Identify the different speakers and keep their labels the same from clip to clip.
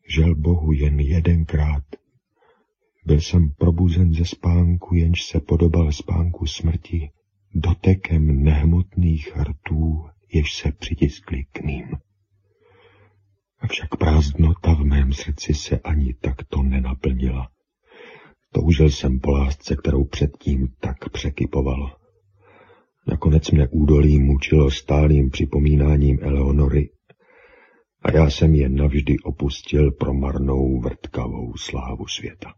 Speaker 1: žel Bohu jen jedenkrát. Byl jsem probuzen ze spánku, jenž se podobal spánku smrti, dotekem nehmotných rtů, jež se přitiskly k mým. Avšak prázdnota v mém srdci se ani takto nenaplnila. Toužil jsem po lásce, kterou předtím tak překypovalo. Nakonec mne údolí mučilo stálým připomínáním Eleonory a já jsem je navždy opustil pro marnou vrtkavou slávu světa.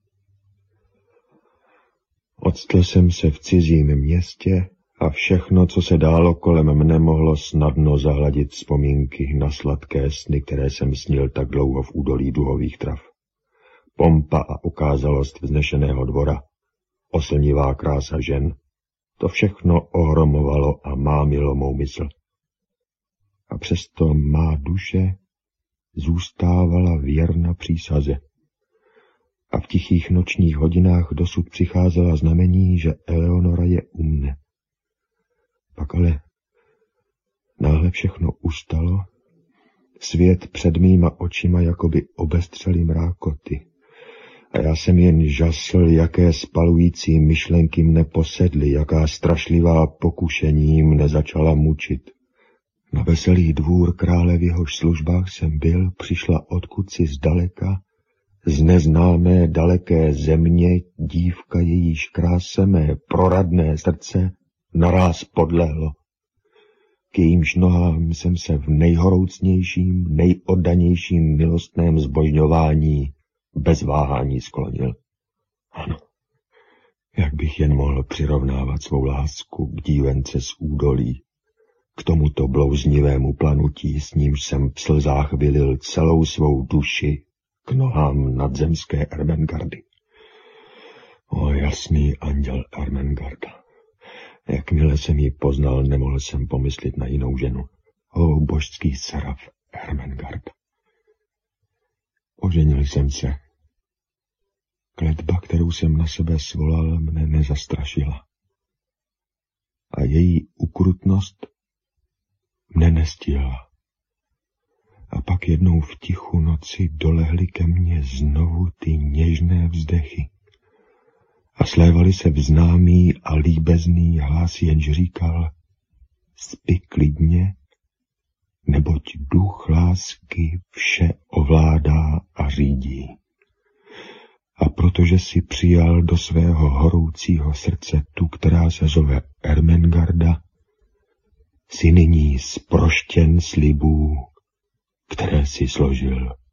Speaker 1: Octl jsem se v cizím městě a všechno, co se dálo kolem mne, mohlo snadno zahladit vzpomínky na sladké sny, které jsem snil tak dlouho v údolí duhových trav. Pompa a ukázalost vznešeného dvora, oslnivá krása žen, to všechno ohromovalo a mámilo mou mysl. A přesto má duše zůstávala věrna přísaze. A v tichých nočních hodinách dosud přicházela znamení, že Eleonora je u mne. Pak ale náhle všechno ustalo, svět před mýma očima jakoby obestřely mrákoty. A já jsem jen žasl, jaké spalující myšlenky mne posedly, jaká strašlivá pokušení mne začala mučit. Na veselý dvůr krále, v jehož službách jsem byl, přišla odkudsi zdaleka, z neznámé daleké země, dívka, jejíž kráse mé proradné srdce naráz podlehlo. K jejímž nohám jsem se v nejhoroucnějším, nejoddanějším milostném zbožňování bez váhání sklonil. Ano, jak bych jen mohl přirovnávat svou lásku k dívence z údolí, k tomuto blouznivému planutí, s nímž jsem v slzách vylil celou svou duši k nohám nadzemské Ermengardy. O jasný anděl Ermengarda. Jakmile jsem ji poznal, nemohl jsem pomyslet na jinou ženu. O božský seraf Ermengarda. Oženil jsem se. Kletba, kterou jsem na sebe svolal, mne nezastrašila. A její ukrutnost mne nestihla. A pak jednou v tichu noci dolehly ke mně znovu ty něžné vzdechy. A slévaly se v známý a líbezný hlas, jenž říkal: spi klidně, neboť duch lásky vše ovládá a řídí. A protože si přijal do svého horoucího srdce tu, která se zove Ermengarda, si nyní zproštěn slibů, které si složil.